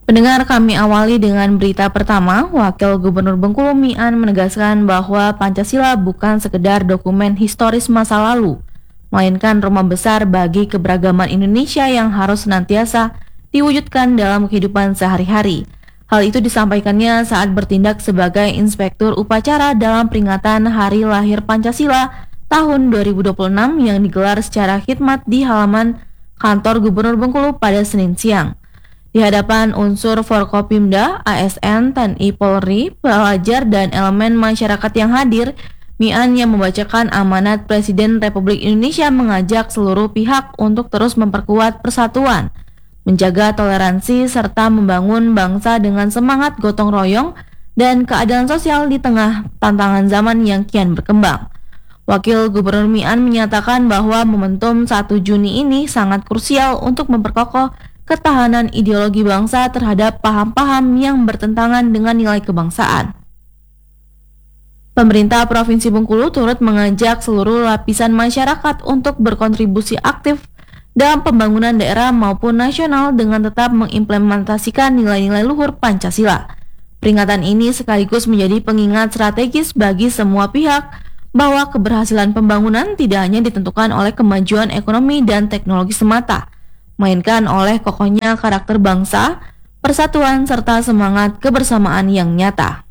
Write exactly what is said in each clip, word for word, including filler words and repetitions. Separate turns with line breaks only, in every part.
Pendengar, kami awali dengan berita pertama. Wakil Gubernur Bengkulu Mian menegaskan bahwa Pancasila bukan sekedar dokumen historis masa lalu, melainkan rumah besar bagi keberagaman Indonesia yang harus senantiasa diwujudkan dalam kehidupan sehari-hari. Hal itu disampaikannya saat bertindak sebagai inspektur upacara dalam peringatan Hari Lahir Pancasila tahun dua ribu dua puluh enam yang digelar secara khidmat di halaman kantor Gubernur Bengkulu pada Senin siang. Di hadapan unsur Forkopimda, A S N, T N I Polri, pelajar, dan elemen masyarakat yang hadir, Mian yang membacakan amanat Presiden Republik Indonesia mengajak seluruh pihak untuk terus memperkuat persatuan, menjaga toleransi, serta membangun bangsa dengan semangat gotong royong dan keadilan sosial di tengah tantangan zaman yang kian berkembang. Wakil Gubernur Mian menyatakan bahwa momentum satu Juni ini sangat krusial untuk memperkokoh ketahanan ideologi bangsa terhadap paham-paham yang bertentangan dengan nilai kebangsaan. Pemerintah Provinsi Bengkulu turut mengajak seluruh lapisan masyarakat untuk berkontribusi aktif dalam pembangunan daerah maupun nasional dengan tetap mengimplementasikan nilai-nilai luhur Pancasila. Peringatan ini sekaligus menjadi pengingat strategis bagi semua pihak bahwa keberhasilan pembangunan tidak hanya ditentukan oleh kemajuan ekonomi dan teknologi semata, melainkan oleh kokohnya karakter bangsa, persatuan, serta semangat kebersamaan yang nyata.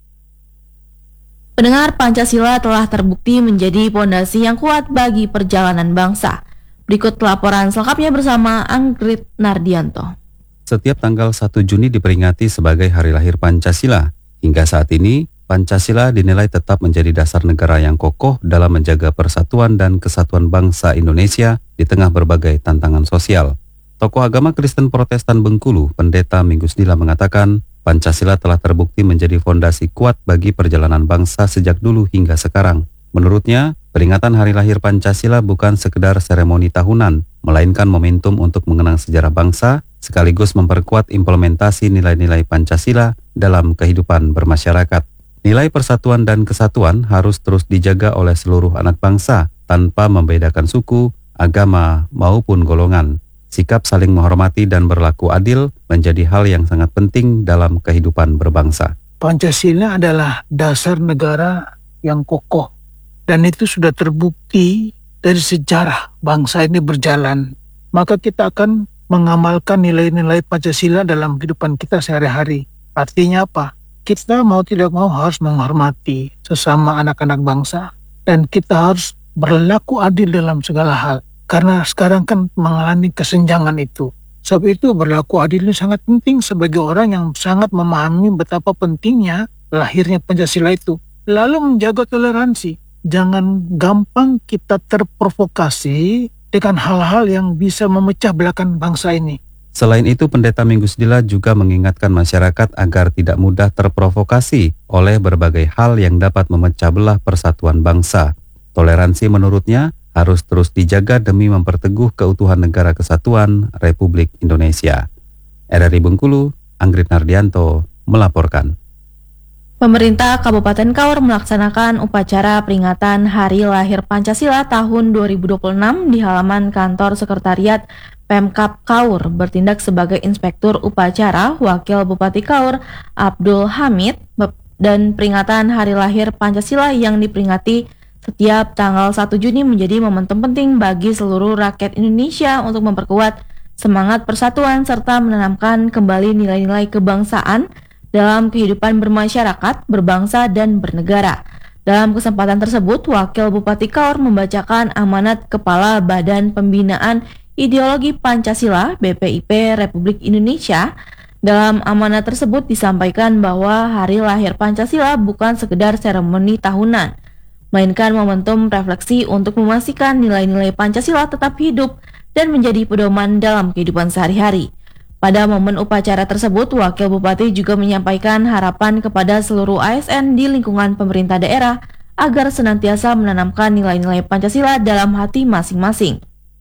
Pendengar, Pancasila telah terbukti menjadi pondasi yang kuat bagi perjalanan bangsa. Berikut laporan selengkapnya bersama Anggrit Nardianto.
Setiap tanggal satu Juni diperingati sebagai Hari Lahir Pancasila. Hingga saat ini, Pancasila dinilai tetap menjadi dasar negara yang kokoh dalam menjaga persatuan dan kesatuan bangsa Indonesia di tengah berbagai tantangan sosial. Tokoh agama Kristen Protestan Bengkulu, Pendeta Minggus Dila mengatakan, Pancasila telah terbukti menjadi fondasi kuat bagi perjalanan bangsa sejak dulu hingga sekarang. Menurutnya, peringatan Hari Lahir Pancasila bukan sekedar seremoni tahunan, melainkan momentum untuk mengenang sejarah bangsa, sekaligus memperkuat implementasi nilai-nilai Pancasila dalam kehidupan bermasyarakat. Nilai persatuan dan kesatuan harus terus dijaga oleh seluruh anak bangsa, tanpa membedakan suku, agama, maupun golongan. Sikap saling menghormati dan berlaku adil menjadi hal yang sangat penting dalam kehidupan berbangsa.
Pancasila adalah dasar negara yang kokoh, dan itu sudah terbukti dari sejarah bangsa ini berjalan. Maka kita akan mengamalkan nilai-nilai Pancasila dalam kehidupan kita sehari-hari. Artinya apa? Kita mau tidak mau harus menghormati sesama anak-anak bangsa, dan kita harus berlaku adil dalam segala hal. Karena sekarang kan mengalami kesenjangan itu. Sebab itu berlaku adil ini sangat penting sebagai orang yang sangat memahami betapa pentingnya lahirnya Pancasila itu. Lalu menjaga toleransi. Jangan gampang kita terprovokasi dengan hal-hal yang bisa memecah belahkan bangsa ini.
Selain itu, Pendeta Minggus Dila juga mengingatkan masyarakat agar tidak mudah terprovokasi oleh berbagai hal yang dapat memecah belah persatuan bangsa. Toleransi menurutnya harus terus dijaga demi memperteguh keutuhan negara kesatuan Republik Indonesia. R R I Bengkulu, Anggrit Nardianto melaporkan.
Pemerintah Kabupaten Kaur melaksanakan upacara peringatan Hari Lahir Pancasila tahun dua ribu dua puluh enam di halaman kantor sekretariat Pemkab Kaur. Bertindak sebagai inspektur upacara, Wakil Bupati Kaur Abdul Hamid, dan peringatan Hari Lahir Pancasila yang diperingati setiap tanggal satu Juni menjadi momentum penting bagi seluruh rakyat Indonesia untuk memperkuat semangat persatuan serta menanamkan kembali nilai-nilai kebangsaan dalam kehidupan bermasyarakat, berbangsa, dan bernegara. Dalam kesempatan tersebut, Wakil Bupati Kaur membacakan amanat Kepala Badan Pembinaan Ideologi Pancasila B P I P Republik Indonesia. Dalam amanat tersebut disampaikan bahwa Hari Lahir Pancasila bukan sekedar seremoni tahunan, melainkan momentum refleksi untuk memastikan nilai-nilai Pancasila tetap hidup dan menjadi pedoman dalam kehidupan sehari-hari. Pada momen upacara tersebut, Wakil Bupati juga menyampaikan harapan kepada seluruh A S N di lingkungan pemerintah daerah agar senantiasa menanamkan nilai-nilai Pancasila dalam hati masing-masing.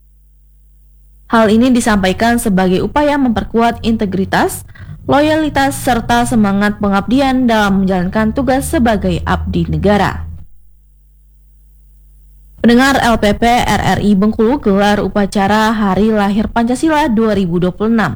Hal ini disampaikan sebagai upaya memperkuat integritas, loyalitas, serta semangat pengabdian dalam menjalankan tugas sebagai abdi negara. Pendengar, L P P R R I Bengkulu gelar upacara Hari Lahir Pancasila dua ribu dua puluh enam.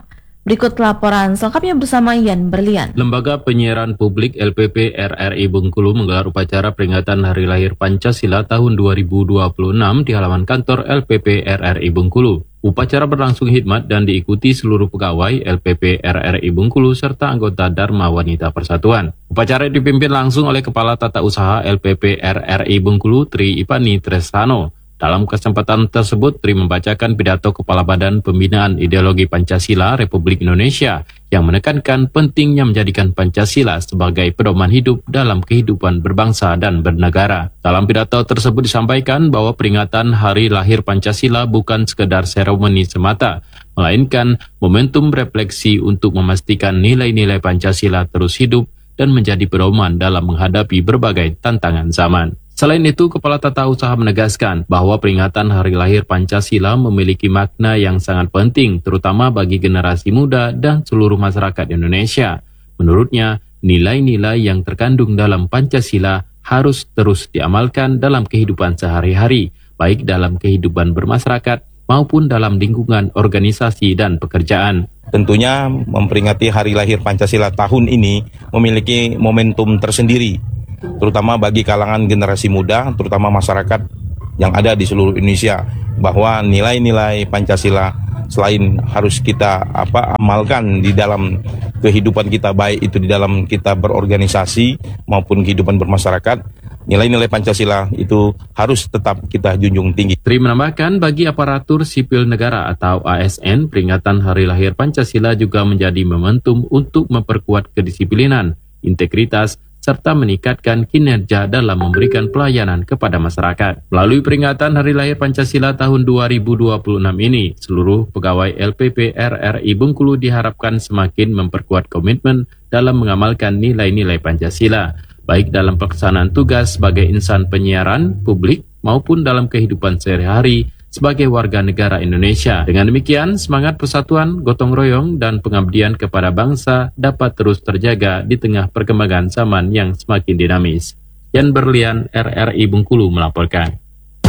Berikut laporan selengkapnya bersama Ian Berlian.
Lembaga Penyiaran Publik L P P R R I Bengkulu menggelar upacara peringatan Hari Lahir Pancasila tahun dua ribu dua puluh enam di halaman kantor L P P R R I Bengkulu. Upacara berlangsung hikmat dan diikuti seluruh pegawai L P P R R I Bengkulu serta anggota Dharma Wanita Persatuan. Upacara dipimpin langsung oleh Kepala Tata Usaha L P P R R I Bengkulu Tri Ipani Tresano. Dalam kesempatan tersebut, Tri membacakan pidato Kepala Badan Pembinaan Ideologi Pancasila Republik Indonesia yang menekankan pentingnya menjadikan Pancasila sebagai pedoman hidup dalam kehidupan berbangsa dan bernegara. Dalam pidato tersebut disampaikan bahwa peringatan Hari Lahir Pancasila bukan sekedar seremoni semata, melainkan momentum refleksi untuk memastikan nilai-nilai Pancasila terus hidup dan menjadi pedoman dalam menghadapi berbagai tantangan zaman. Selain itu, Kepala Tata Usaha menegaskan bahwa peringatan Hari Lahir Pancasila memiliki makna yang sangat penting, terutama bagi generasi muda dan seluruh masyarakat Indonesia. Menurutnya, nilai-nilai yang terkandung dalam Pancasila harus terus diamalkan dalam kehidupan sehari-hari, baik dalam kehidupan bermasyarakat maupun dalam lingkungan organisasi dan pekerjaan.
Tentunya memperingati Hari Lahir Pancasila tahun ini memiliki momentum tersendiri, terutama bagi kalangan generasi muda, terutama masyarakat yang ada di seluruh Indonesia, bahwa nilai-nilai Pancasila selain harus kita apa amalkan di dalam kehidupan kita, baik itu di dalam kita berorganisasi maupun kehidupan bermasyarakat, nilai-nilai Pancasila itu harus tetap kita junjung tinggi.
Tri menambahkan bagi aparatur sipil negara atau A S N, peringatan Hari Lahir Pancasila juga menjadi momentum untuk memperkuat kedisiplinan, integritas, serta meningkatkan kinerja dalam memberikan pelayanan kepada masyarakat. Melalui peringatan Hari Lahir Pancasila tahun dua ribu dua puluh enam ini, seluruh pegawai L P P R R I Bengkulu diharapkan semakin memperkuat komitmen dalam mengamalkan nilai-nilai Pancasila, baik dalam pelaksanaan tugas sebagai insan penyiaran publik maupun dalam kehidupan sehari-hari sebagai warga negara Indonesia. Dengan demikian, semangat persatuan, gotong royong, dan pengabdian kepada bangsa dapat terus terjaga di tengah perkembangan zaman yang semakin dinamis. Ian Berlian, R R I Bengkulu melaporkan.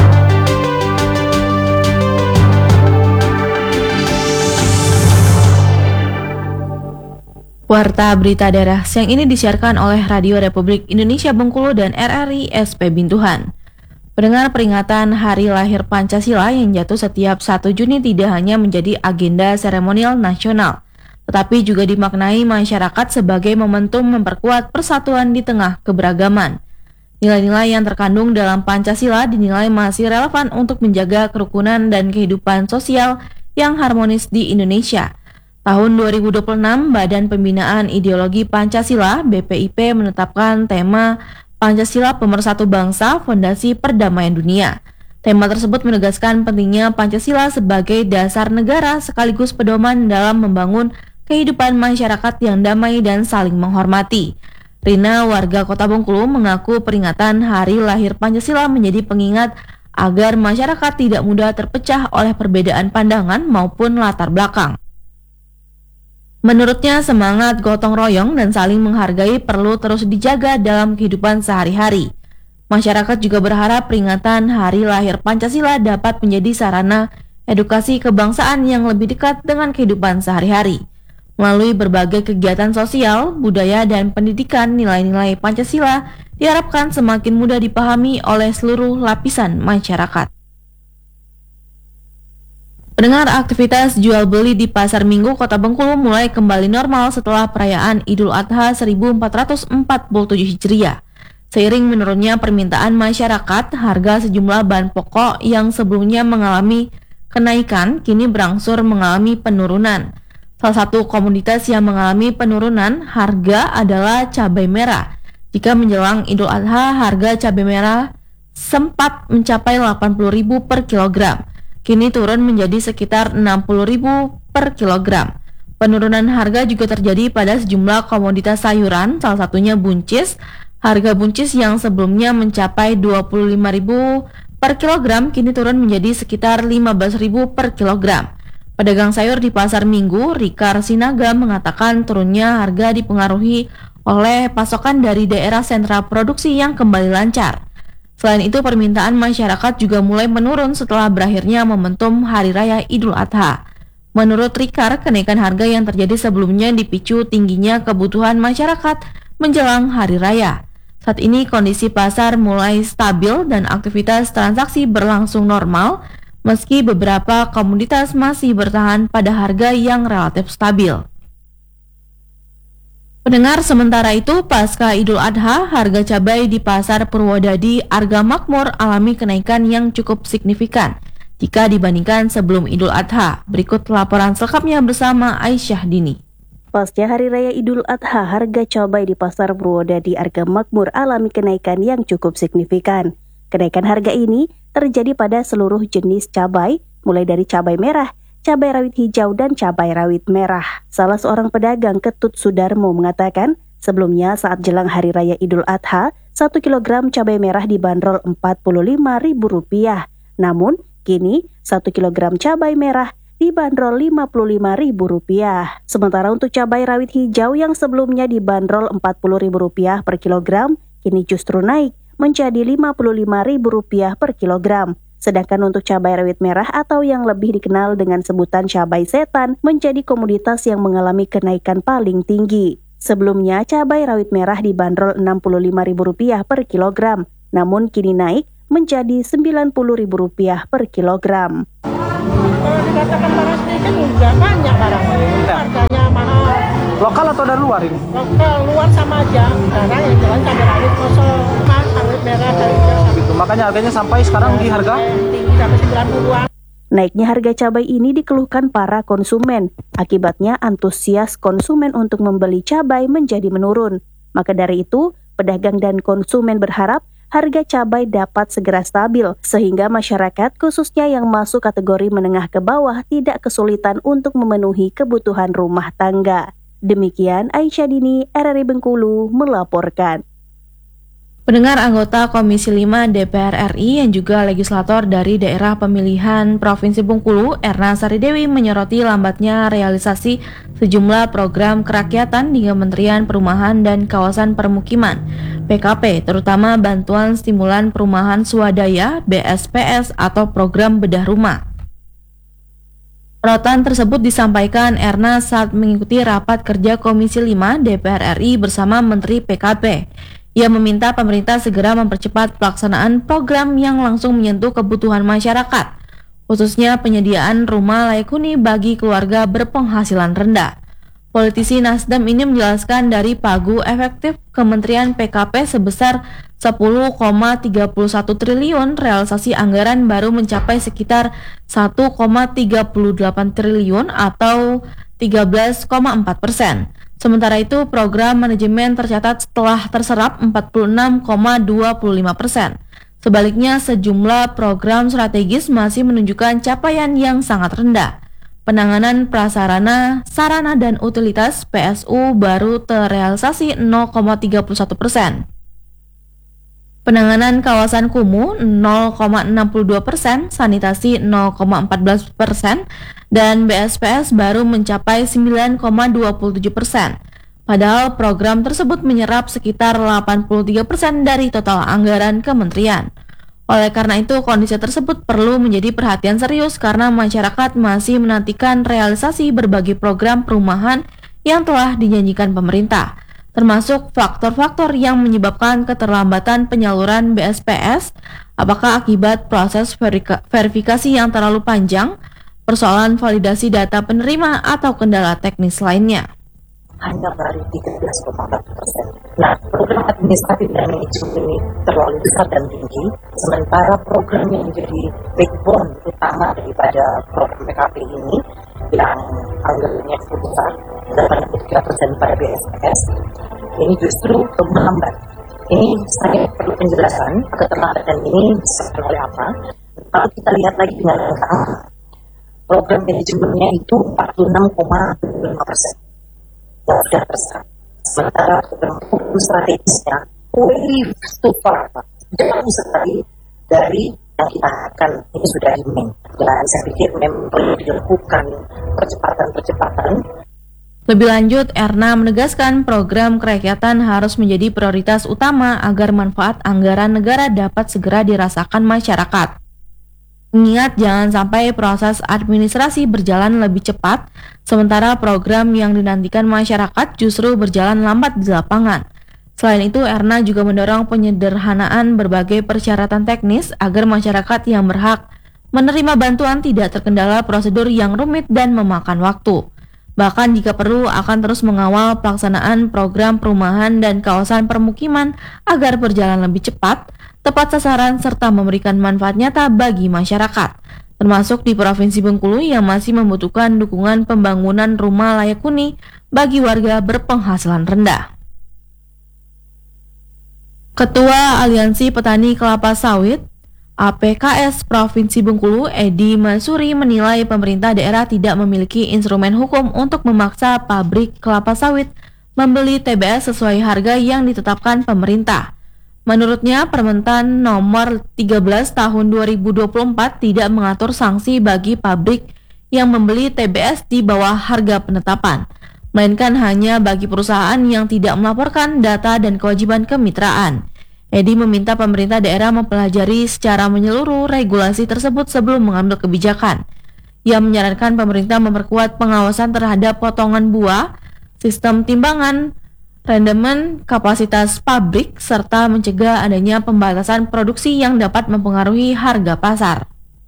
Warta berita daerah siang ini disiarkan oleh Radio Republik Indonesia Bengkulu dan R R I S P Bintuhan. Pendengar, peringatan Hari Lahir Pancasila yang jatuh setiap satu Juni tidak hanya menjadi agenda seremonial nasional, tetapi juga dimaknai masyarakat sebagai momentum memperkuat persatuan di tengah keberagaman. Nilai-nilai yang terkandung dalam Pancasila dinilai masih relevan untuk menjaga kerukunan dan kehidupan sosial yang harmonis di Indonesia. Tahun dua ribu dua puluh enam, Badan Pembinaan Ideologi Pancasila B P I P menetapkan tema Pancasila Pemersatu Bangsa, Fondasi Perdamaian Dunia. Tema tersebut menegaskan pentingnya Pancasila sebagai dasar negara sekaligus pedoman dalam membangun kehidupan masyarakat yang damai dan saling menghormati. Rina, warga Kota Bengkulu, mengaku peringatan Hari Lahir Pancasila menjadi pengingat agar masyarakat tidak mudah terpecah oleh perbedaan pandangan maupun latar belakang. Menurutnya, semangat gotong royong dan saling menghargai perlu terus dijaga dalam kehidupan sehari-hari. Masyarakat juga berharap peringatan Hari Lahir Pancasila dapat menjadi sarana edukasi kebangsaan yang lebih dekat dengan kehidupan sehari-hari. Melalui berbagai kegiatan sosial, budaya, dan pendidikan, nilai-nilai Pancasila diharapkan semakin mudah dipahami oleh seluruh lapisan masyarakat. Pendengar, aktivitas jual beli di Pasar Minggu Kota Bengkulu mulai kembali normal setelah perayaan Idul Adha seribu empat ratus empat puluh tujuh Hijriah. Seiring menurunnya permintaan masyarakat, harga sejumlah bahan pokok yang sebelumnya mengalami kenaikan kini berangsur mengalami penurunan. Salah satu komoditas yang mengalami penurunan harga adalah cabai merah. Jika menjelang Idul Adha, harga cabai merah sempat mencapai delapan puluh ribu rupiah per kilogram. Kini turun menjadi sekitar enam puluh ribu rupiah per kilogram. Penurunan harga juga terjadi pada sejumlah komoditas sayuran, salah satunya buncis. Harga buncis yang sebelumnya mencapai dua puluh lima ribu rupiah per kilogram kini turun menjadi sekitar lima belas ribu rupiah per kilogram. Pedagang sayur di Pasar Minggu, Rika Sinaga, mengatakan turunnya harga dipengaruhi oleh pasokan dari daerah sentra produksi yang kembali lancar. Selain itu, permintaan masyarakat juga mulai menurun setelah berakhirnya momentum Hari Raya Idul Adha. Menurut Rikar, kenaikan harga yang terjadi sebelumnya dipicu tingginya kebutuhan masyarakat menjelang hari raya. Saat ini kondisi pasar mulai stabil dan aktivitas transaksi berlangsung normal, meski beberapa komoditas masih bertahan pada harga yang relatif stabil. Pendengar, sementara itu pasca Idul Adha, harga cabai di pasar Purwodadi Arga Makmur alami kenaikan yang cukup signifikan jika dibandingkan sebelum Idul Adha. Berikut laporan selengkapnya bersama Aisyah Dini.
Pasca Hari Raya Idul Adha, harga cabai di pasar Purwodadi Arga Makmur alami kenaikan yang cukup signifikan. Kenaikan harga ini terjadi pada seluruh jenis cabai, mulai dari cabai merah, cabai rawit hijau, dan cabai rawit merah. Salah seorang pedagang, Ketut Sudarmo, mengatakan sebelumnya saat jelang Hari Raya Idul Adha, satu kilogram cabai merah dibanderol empat puluh lima ribu rupiah. Namun, kini satu kilogram cabai merah dibanderol lima puluh lima ribu rupiah. Sementara untuk cabai rawit hijau yang sebelumnya dibanderol empat puluh ribu rupiah per kilogram, kini justru naik menjadi lima puluh lima ribu rupiah per kilogram. Sedangkan untuk cabai rawit merah atau yang lebih dikenal dengan sebutan cabai setan menjadi komoditas yang mengalami kenaikan paling tinggi. Sebelumnya cabai rawit merah dibanderol enam puluh lima ribu rupiah per kilogram, namun kini naik menjadi sembilan puluh ribu rupiah per kilogram.
Kalau dikatakan panas sedikit enggak banyak barangnya, harganya mahal.
Lokal atau dari luar ini?
Lokal, luar sama aja. Sekarang yang jalan cabai rawit kosong, mas, rawit merah dari
Gitu. Makanya harganya sampai sekarang di harga
tinggi sampai sembilan puluhan.
Naiknya harga cabai ini dikeluhkan para konsumen. Akibatnya antusias konsumen untuk membeli cabai menjadi menurun. Maka dari itu, pedagang dan konsumen berharap harga cabai dapat segera stabil, sehingga masyarakat khususnya yang masuk kategori menengah ke bawah tidak kesulitan untuk memenuhi kebutuhan rumah tangga. Demikian Aisyah Dini, R R I Bengkulu melaporkan.
Pendengar, anggota Komisi lima D P R R I yang juga legislator dari daerah pemilihan Provinsi Bengkulu, Erna Saridewi, menyoroti lambatnya realisasi sejumlah program kerakyatan di Kementerian Perumahan dan Kawasan Permukiman P K P, terutama bantuan stimulan perumahan swadaya B S P S atau program bedah rumah. Sorotan tersebut disampaikan Erna saat mengikuti rapat kerja Komisi lima D P R R I bersama Menteri P K P. Ia meminta pemerintah segera mempercepat pelaksanaan program yang langsung menyentuh kebutuhan masyarakat, khususnya penyediaan rumah layak huni bagi keluarga berpenghasilan rendah. Politisi Nasdem ini menjelaskan dari pagu efektif Kementerian P K P sebesar sepuluh koma tiga satu triliun, realisasi anggaran baru mencapai sekitar satu koma tiga delapan triliun atau tiga belas koma empat persen. Sementara itu, program manajemen tercatat telah terserap empat puluh enam koma dua lima persen. Sebaliknya, sejumlah program strategis masih menunjukkan capaian yang sangat rendah. Penanganan prasarana, sarana, dan utilitas P S U baru terrealisasi nol koma tiga satu persen. Penanganan kawasan kumuh nol koma enam dua persen, sanitasi nol koma empat belas persen, dan B S P S baru mencapai sembilan koma dua tujuh persen. Padahal program tersebut menyerap sekitar delapan puluh tiga persen dari total anggaran kementerian. Oleh karena itu, kondisi tersebut perlu menjadi perhatian serius karena masyarakat masih menantikan realisasi berbagai program perumahan yang telah dijanjikan pemerintah, termasuk faktor-faktor yang menyebabkan keterlambatan penyaluran B S P S, apakah akibat proses verika- verifikasi yang terlalu panjang, persoalan validasi data penerima, atau kendala teknis lainnya.
Hanya baru tiga belas koma empat persen. Nah, program administratif dan manajemen ini terlalu besar dan tinggi, sementara program yang menjadi backbone utama daripada program P K P ini, yang anggarannya cukup besar, delapan puluh tiga persen pada B S P S, ini justru melambat. Ini saya perlu penjelasan, keterlambatan ini disebabkan oleh apa? Kalau kita lihat lagi dengan angka, program manajemennya itu empat puluh enam koma dua lima persen. Yang sudah terserap. Sementara program fokus strategisnya way too far, jauh sekali dari yang kita akan ini sudah dimain. Dan saya pikir memang perlu dilakukan percepatan-percepatan.
Lebih lanjut, Erna menegaskan program kerakyatan harus menjadi prioritas utama agar manfaat anggaran negara dapat segera dirasakan masyarakat. Ingat, jangan sampai proses administrasi berjalan lebih cepat, sementara program yang dinantikan masyarakat justru berjalan lambat di lapangan. Selain itu, Erna juga mendorong penyederhanaan berbagai persyaratan teknis agar masyarakat yang berhak menerima bantuan tidak terkendala prosedur yang rumit dan memakan waktu. Bahkan jika perlu akan terus mengawal pelaksanaan program perumahan dan kawasan permukiman agar berjalan lebih cepat, tepat sasaran, serta memberikan manfaat nyata bagi masyarakat, termasuk di Provinsi Bengkulu yang masih membutuhkan dukungan pembangunan rumah layak huni bagi warga berpenghasilan rendah. Ketua Aliansi Petani Kelapa Sawit A P K S Provinsi Bengkulu, Edi Masuri, menilai pemerintah daerah tidak memiliki instrumen hukum untuk memaksa pabrik kelapa sawit membeli T B S sesuai harga yang ditetapkan pemerintah. Menurutnya, Permentan nomor tiga belas tahun dua ribu dua puluh empat tidak mengatur sanksi bagi pabrik yang membeli T B S di bawah harga penetapan, melainkan hanya bagi perusahaan yang tidak melaporkan data dan kewajiban kemitraan. Edi meminta pemerintah daerah mempelajari secara menyeluruh regulasi tersebut sebelum mengambil kebijakan. Ia menyarankan pemerintah memperkuat pengawasan terhadap potongan buah, sistem timbangan, rendemen, kapasitas pabrik, serta mencegah adanya pembatasan produksi yang dapat mempengaruhi harga pasar.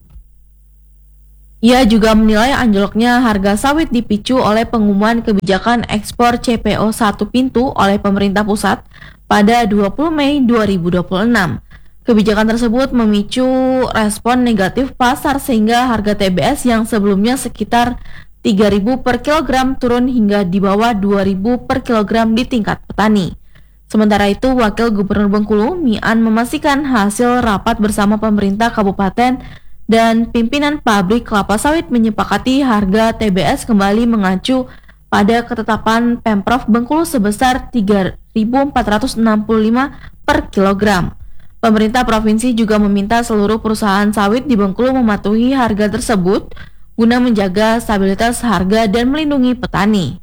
Ia juga menilai anjloknya harga sawit dipicu oleh pengumuman kebijakan ekspor C P O satu pintu oleh pemerintah pusat pada dua puluh Mei dua ribu dua puluh enam. Kebijakan tersebut memicu respon negatif pasar sehingga harga T B S yang sebelumnya sekitar tiga ribu per kilogram turun hingga di bawah dua ribu per kilogram di tingkat petani. Sementara itu, Wakil Gubernur Bengkulu, Mian, memastikan hasil rapat bersama pemerintah kabupaten dan pimpinan pabrik kelapa sawit menyepakati harga T B S kembali mengacu pada ketetapan Pemprov Bengkulu sebesar tiga ribu empat ratus enam puluh lima per kilogram. Pemerintah provinsi juga meminta seluruh perusahaan sawit di Bengkulu mematuhi harga tersebut guna menjaga stabilitas harga dan melindungi petani.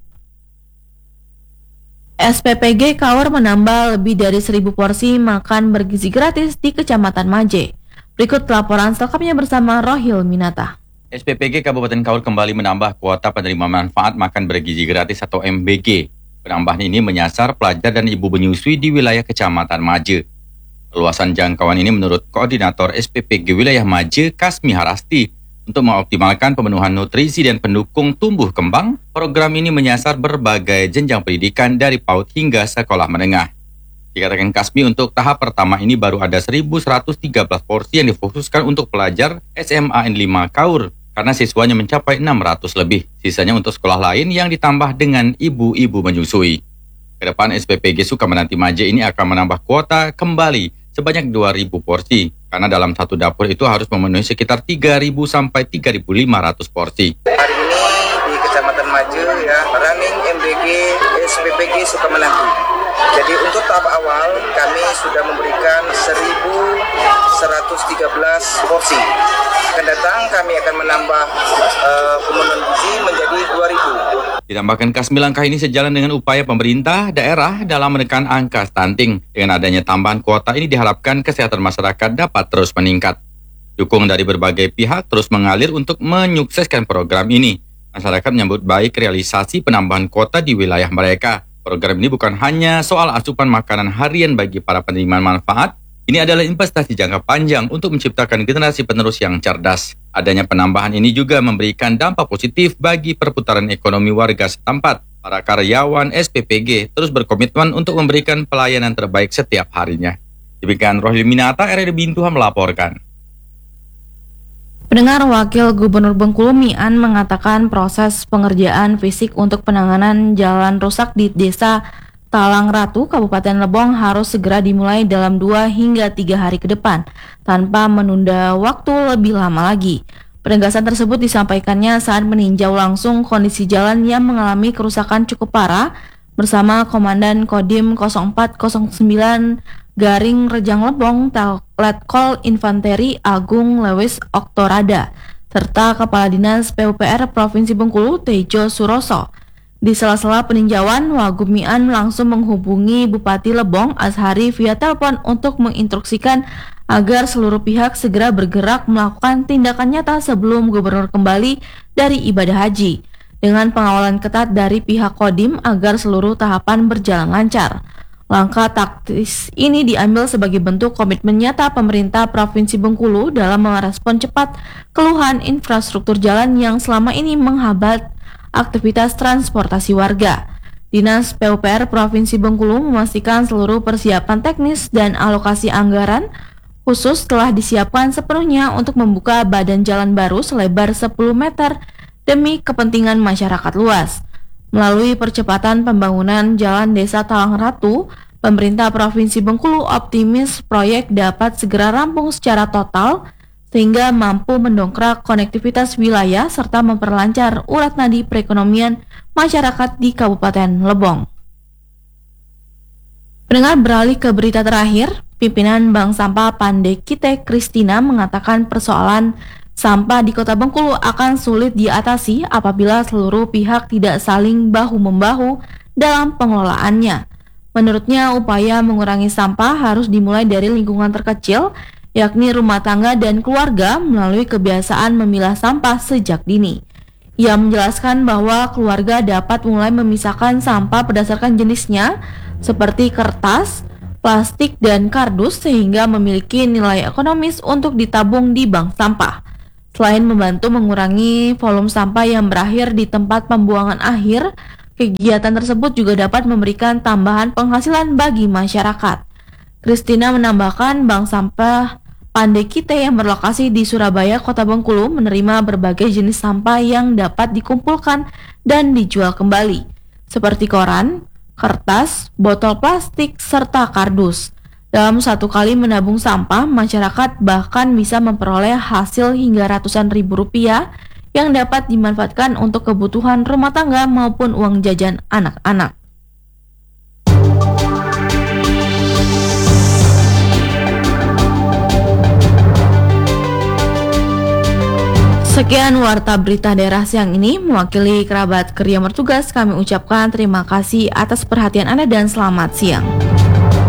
S P P G Kaur menambah lebih dari seribu porsi makan bergizi gratis di Kecamatan Maje. Berikut laporan selengkapnya bersama Rohil Minata.
S P P G Kabupaten Kaur kembali menambah kuota penerima manfaat makan bergizi gratis atau M B G. Penambahan ini menyasar pelajar dan ibu menyusui di wilayah Kecamatan Maje. Luasan jangkauan ini menurut Koordinator S P P G Wilayah Maje, Kasmi Harasti. Untuk mengoptimalkan pemenuhan nutrisi dan pendukung tumbuh kembang, program ini menyasar berbagai jenjang pendidikan dari PAUD hingga sekolah menengah. Dikatakan Kasmi, untuk tahap pertama ini baru ada seribu seratus tiga belas porsi yang difokuskan untuk pelajar S M A N lima Kaur, karena siswanya mencapai enam ratus lebih. Sisanya untuk sekolah lain yang ditambah dengan ibu-ibu menyusui. Kedepan S P P G Sukamenanti Maje ini akan menambah kuota kembali sebanyak dua ribu porsi, karena dalam satu dapur itu harus memenuhi sekitar tiga ribu sampai tiga ribu lima ratus porsi.
Hari ini di Kecamatan Maje ya, running M B G S P P G Sukamenanti. Jadi untuk tahap awal kami sudah memberikan seribu seratus tiga belas porsi. Akan datang kami akan menambah uh, pemenuhan gizi menjadi dua ribu.
Ditambahkan Kasmi, langkah ini sejalan dengan upaya pemerintah daerah dalam menekan angka stunting. Dengan adanya tambahan kuota ini diharapkan kesehatan masyarakat dapat terus meningkat. Dukung dari berbagai pihak terus mengalir untuk menyukseskan program ini. Masyarakat menyambut baik realisasi penambahan kuota di wilayah mereka. Program ini bukan hanya soal asupan makanan harian bagi para penerima manfaat, ini adalah investasi jangka panjang untuk menciptakan generasi penerus yang cerdas. Adanya penambahan ini juga memberikan dampak positif bagi perputaran ekonomi warga setempat. Para karyawan S P P G terus berkomitmen untuk memberikan pelayanan terbaik setiap harinya. Demikian Rohil Minata, R R D Bintuha melaporkan.
Pendengar, Wakil Gubernur Bengkulu Mian mengatakan proses pengerjaan fisik untuk penanganan jalan rusak di Desa Talang Ratu, Kabupaten Lebong harus segera dimulai dalam dua hingga tiga hari ke depan, tanpa menunda waktu lebih lama lagi. Penegasan tersebut disampaikannya saat meninjau langsung kondisi jalan yang mengalami kerusakan cukup parah bersama Komandan Kodim nol empat nol sembilan Garing Rejang Lebong, Letkol Infanteri Agung Lewis Oktorada, serta Kepala Dinas P U P R Provinsi Bengkulu Tejo Suroso. Di sela-sela peninjauan, Wagub Mian langsung menghubungi Bupati Lebong Azhari via telepon untuk menginstruksikan agar seluruh pihak segera bergerak melakukan tindakan nyata sebelum gubernur kembali dari ibadah haji, dengan pengawalan ketat dari pihak Kodim agar seluruh tahapan berjalan lancar. Langkah taktis ini diambil sebagai bentuk komitmen nyata pemerintah Provinsi Bengkulu dalam merespon cepat keluhan infrastruktur jalan yang selama ini menghambat aktivitas transportasi warga. Dinas P U P R Provinsi Bengkulu memastikan seluruh persiapan teknis dan alokasi anggaran khusus telah disiapkan sepenuhnya untuk membuka badan jalan baru selebar sepuluh meter demi kepentingan masyarakat luas. Melalui percepatan pembangunan Jalan Desa Talang Ratu, pemerintah Provinsi Bengkulu optimis proyek dapat segera rampung secara total sehingga mampu mendongkrak konektivitas wilayah serta memperlancar urat nadi perekonomian masyarakat di Kabupaten Lebong. Pendengar, beralih ke berita terakhir, pimpinan Bank Sampah Pandekite Kristina mengatakan persoalan sampah di Kota Bengkulu akan sulit diatasi apabila seluruh pihak tidak saling bahu-membahu dalam pengelolaannya. Menurutnya, upaya mengurangi sampah harus dimulai dari lingkungan terkecil, yakni rumah tangga dan keluarga melalui kebiasaan memilah sampah sejak dini. Ia menjelaskan bahwa keluarga dapat mulai memisahkan sampah berdasarkan jenisnya, seperti kertas, plastik, dan kardus sehingga memiliki nilai ekonomis untuk ditabung di bank sampah. Selain membantu mengurangi volume sampah yang berakhir di tempat pembuangan akhir, kegiatan tersebut juga dapat memberikan tambahan penghasilan bagi masyarakat. Kristina menambahkan bank sampah Pandekite yang berlokasi di Surabaya, Kota Bengkulu menerima berbagai jenis sampah yang dapat dikumpulkan dan dijual kembali, seperti koran, kertas, botol plastik, serta kardus. Dalam satu kali menabung sampah, masyarakat bahkan bisa memperoleh hasil hingga ratusan ribu rupiah yang dapat dimanfaatkan untuk kebutuhan rumah tangga maupun uang jajan anak-anak. Sekian warta berita daerah siang ini, mewakili kerabat kerja bertugas, kami ucapkan terima kasih atas perhatian Anda dan selamat siang.